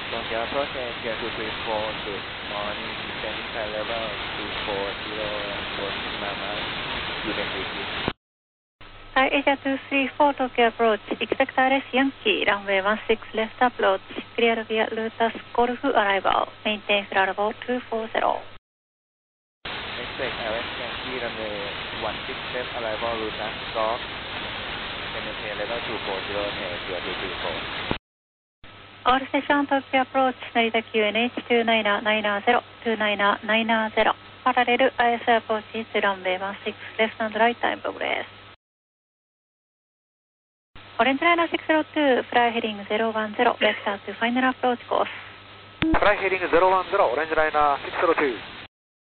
Tokyo approach and clear 234, good morning, descending flight level 240 and boarding mama, Quebec City. Thai Asia 234 Tokyo approach, expect RS Yankee, runway 16 left approach, clear via Lotus Golf arrival, maintain flight level 240. Expect RS Yankee, runway 16 left arrival, Lotus Golf, maintain level 240 and clear 234. All station Tokyo approach, Narita QNH 29990, 29990, parallel IS approach to runway 16 left and right time progress. Orange Liner 602, fly heading 010, vector to final approach course. Fly heading 010, Orange Liner 602.